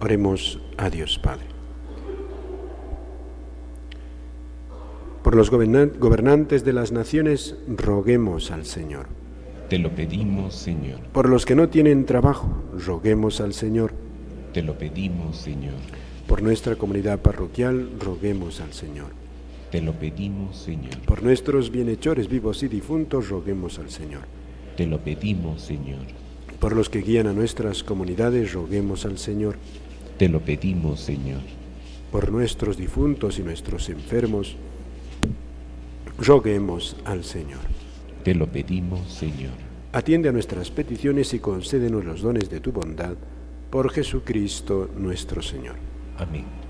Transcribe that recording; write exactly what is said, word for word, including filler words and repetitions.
Oremos a Dios Padre. Por los gobernantes de las naciones, roguemos al Señor. Te lo pedimos, Señor. Por los que no tienen trabajo, roguemos al Señor. Te lo pedimos, Señor. Por nuestra comunidad parroquial, roguemos al Señor. Te lo pedimos, Señor. Por nuestros bienhechores vivos y difuntos, roguemos al Señor. Te lo pedimos, Señor. Por los que guían a nuestras comunidades, roguemos al Señor. Te lo pedimos, Señor. Por nuestros difuntos y nuestros enfermos, roguemos al Señor. Te lo pedimos, Señor. Atiende a nuestras peticiones y concédenos los dones de tu bondad, por Jesucristo nuestro Señor. Amén.